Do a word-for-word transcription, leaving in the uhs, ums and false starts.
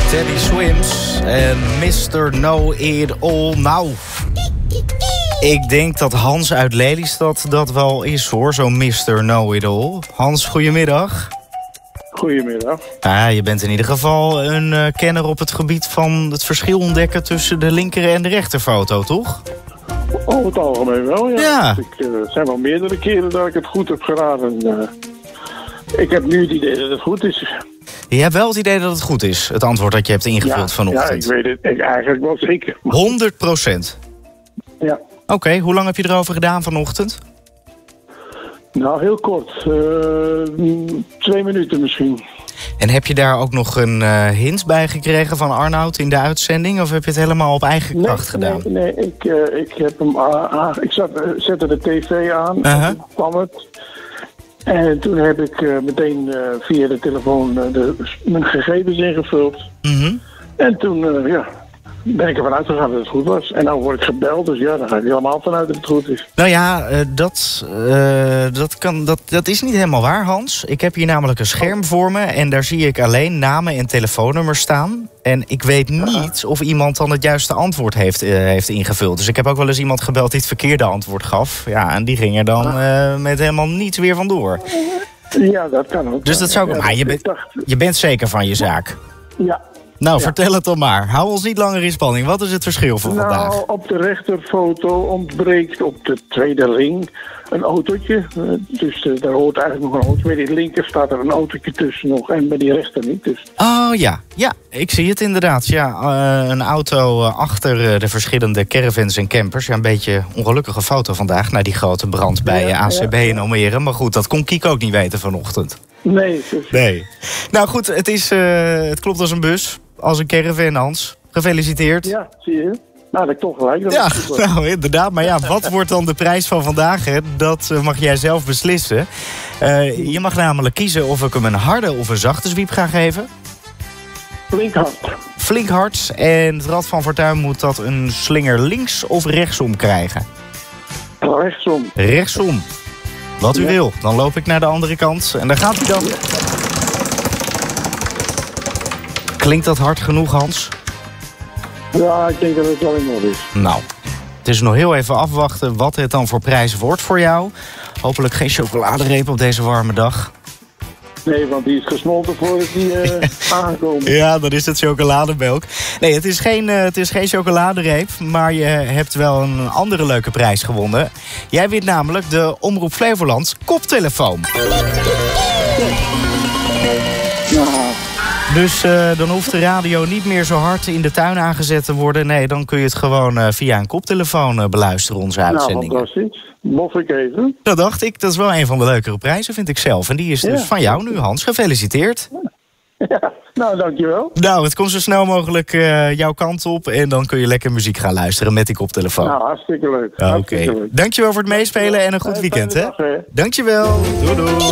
Teddy Swims en mister Know-It-All. Nou, ik denk dat Hans uit Lelystad dat wel is, hoor, zo'n mister Know-It-All. Hans, goedemiddag. Goedemiddag. Ah, je bent in ieder geval een uh, kenner op het gebied van het verschil ontdekken tussen de linker en de rechterfoto, toch? Over het algemeen wel, ja. Ja. Ik, uh, het zijn wel meerdere keren dat ik het goed heb geraden. Uh, ik heb nu het idee dat het goed is. Je hebt wel het idee dat het goed is, het antwoord dat je hebt ingevuld ja, vanochtend. Ja, ik weet het ik eigenlijk wel zeker. honderd procent? Ja. Oké, okay, hoe lang heb je erover gedaan vanochtend? Nou, heel kort. Uh, twee minuten misschien. En heb je daar ook nog een uh, hint bij gekregen van Arnoud in de uitzending? Of heb je het helemaal op eigen kracht nee, gedaan? Nee, nee ik, uh, ik heb hem... Uh, uh, ik zat, uh, zette de tv aan. Uh-huh. En toen kwam het. En toen heb ik uh, meteen uh, via de telefoon uh, de, mijn gegevens ingevuld. Mm-hmm. En toen, uh, ja... ben ik ervan uitgegaan dat het goed was. En dan word ik gebeld, dus ja, dan ga ik helemaal vanuit dat het goed is. Nou ja, uh, dat, uh, dat, kan, dat, dat is niet helemaal waar, Hans. Ik heb hier namelijk een scherm voor me en daar zie ik alleen namen en telefoonnummers staan. En ik weet niet of iemand dan het juiste antwoord heeft, uh, heeft ingevuld. Dus ik heb ook wel eens iemand gebeld die het verkeerde antwoord gaf. Ja, en die ging er dan uh, met helemaal niets weer vandoor. Ja, dat kan ook. Dus dat zou ik... Ja, maar je, bent, je bent zeker van je zaak? Ja. Nou, ja. Vertel het dan maar. Hou ons niet langer in spanning. Wat is het verschil voor nou, vandaag? Nou, op de rechterfoto ontbreekt op de tweede ring een autootje. Dus uh, daar hoort eigenlijk nog een auto. Bij die linker staat er een autootje tussen nog en bij die rechter niet. Dus. Oh ja, ja, ik zie het inderdaad. Ja, uh, een auto uh, achter uh, de verschillende caravans en campers. Ja, een beetje een ongelukkige foto vandaag na die grote brand bij uh, A C B ja, in Almere. Maar goed, dat kon Kiek ook niet weten vanochtend. Nee. Dus... nee. Nou goed, het, is, uh, het klopt als een bus. Als een caravan, Hans. Gefeliciteerd. Ja, zie je. Nou, dat ik toch gelijk. Dat ja, nou inderdaad. Maar ja, wat wordt dan de prijs van vandaag? Hè? Dat uh, mag jij zelf beslissen. Uh, je mag namelijk kiezen of ik hem een harde of een zachte zwiep ga geven. Flink hard. Flink hard. En het Rad van Fortuin moet dat een slinger links of rechtsom krijgen? Rechtsom. Rechtsom. Wat u ja. wil. Dan loop ik naar de andere kant. En daar gaat hij dan. Klinkt dat hard genoeg, Hans? Ja, ik denk dat het wel in orde is. Nou, het is nog heel even afwachten wat het dan voor prijs wordt voor jou. Hopelijk geen chocoladereep op deze warme dag. Nee, want die is gesmolten voordat die uh, aankomen. Ja, dan is het chocolademelk. Nee, het is, geen, uh, het is geen chocoladereep, maar je hebt wel een andere leuke prijs gewonnen. Jij wint namelijk de Omroep Flevoland koptelefoon. Ja. Dus uh, dan hoeft de radio niet meer zo hard in de tuin aangezet te worden. Nee, dan kun je het gewoon uh, via een koptelefoon uh, beluisteren, onze uitzendingen. Nou, fantastisch. Mocht ik even. Dat dacht ik. Dat is wel een van de leukere prijzen, vind ik zelf. En die is dus ja. van jou nu, Hans. Gefeliciteerd. Ja, nou, dankjewel. Nou, het komt zo snel mogelijk uh, jouw kant op. En dan kun je lekker muziek gaan luisteren met die koptelefoon. Nou, hartstikke leuk. Oké. Okay. Dankjewel voor het meespelen en een goed weekend, hè? Dag, hè? Dankjewel. Doei, doei.